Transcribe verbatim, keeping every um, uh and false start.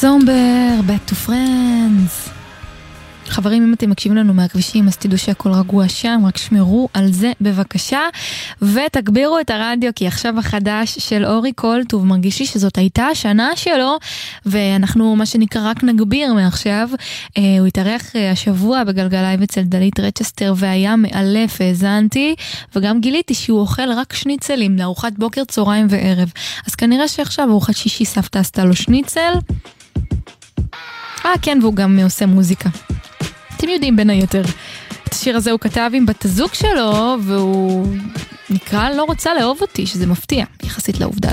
סומבר, back to friends. חברים, אם אתם מקשיבים לנו מהכבישים, אז תדעו שהכל רגוע שם, רק שמרו על זה בבקשה, ותגבירו את הרדיו, כי עכשיו החדש של אורי קולטוב, מרגיש לי שזאת הייתה השנה שלו, ואנחנו מה שנקרא רק נגביר מעכשיו. אה, הוא התארח אה, השבוע בגלגלי אצל דלית רצ'סטר, והיה מאלף, האזנתי, וגם גיליתי שהוא אוכל רק שניצלים, לארוחת בוקר, צהריים וערב. אז כנראה שעכשיו ארוחת שישי סבתא עשתה לו שניצל. אה, כן, והוא גם עושה מוזיקה. אתם יודעים בין היתר. את השיר הזה הוא כתב עם בת הזוג שלו, והוא נקרא לא רוצה לאהוב אותי, שזה מפתיע, יחסית לעובדה